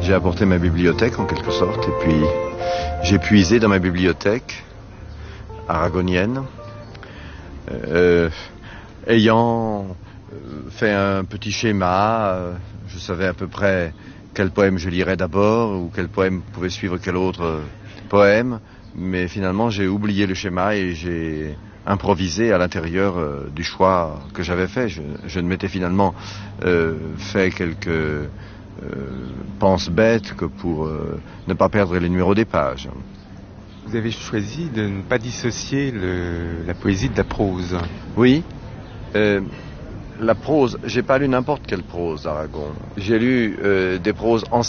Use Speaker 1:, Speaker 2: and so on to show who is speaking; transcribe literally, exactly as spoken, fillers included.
Speaker 1: J'ai apporté ma bibliothèque en quelque sorte, et puis j'ai puisé dans ma bibliothèque aragonienne, euh, ayant fait un petit schéma, euh, je savais à peu près quel poème je lirais d'abord, ou quel poème pouvait suivre quel autre poème, mais finalement j'ai oublié le schéma et j'ai improvisé à l'intérieur euh, du choix que j'avais fait. Je, je ne m'étais finalement euh, fait quelques euh, penses bêtes que pour euh, ne pas perdre les numéros des pages.
Speaker 2: Vous avez choisi de ne pas dissocier le, la poésie de la prose.
Speaker 1: Oui. Euh, la prose, j'ai pas lu n'importe quelle prose d'Aragon. J'ai lu euh, des proses anciennes.